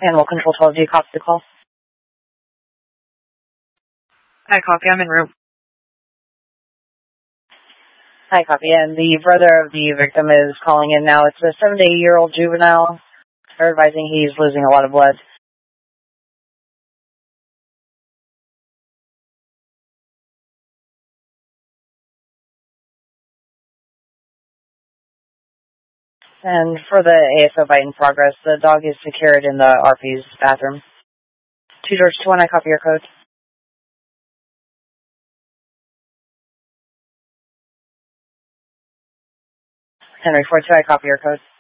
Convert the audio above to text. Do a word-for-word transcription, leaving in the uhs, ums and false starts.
Animal Control twelve, do you copy the call? I copy. I'm en route. I copy. And the brother of the victim is calling in now. It's a seven to eight year old juvenile. They're advising he's losing a lot of blood. And for the A S O bite in progress, the dog is secured in the R P's bathroom. two George two one, I copy your code. Henry four two, I copy your code.